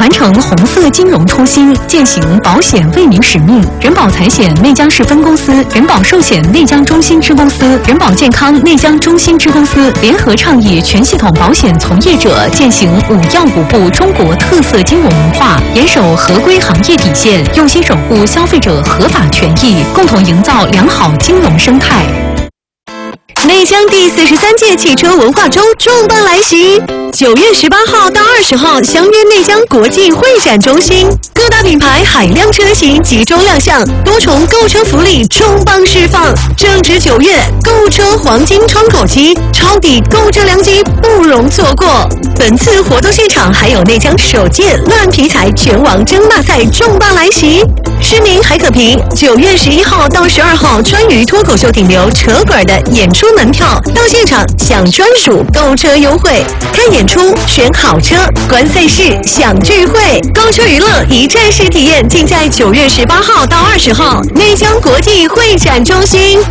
传承红色金融初心，践行保险为民使命。人保财险内江市分公司、人保寿险内江中心支公司、人保健康内江中心支公司联合倡议全系统保险从业者践行5要5不中国特色金融文化，严守合规行业底线，用心守护消费者合法权益，共同营造良好金融生态。内江第43届汽车文化周重磅来袭，9月18号到20号相约内江国际会展中心，各大品牌海量车型集中亮相，多重购车福利重磅释放。正值9月，购车黄金窗口期，抄底购车良机不容错过。本次活动现场还有内江首届乱皮财拳王争霸赛重磅来袭，市民还可凭9月11号到12号川渝脱口秀顶流扯滚的演出门票到现场享专属购车优惠，看演出选好车，观赛事享聚会，购车娱乐一站式体验，尽在9月18号到20号内江国际会展中心。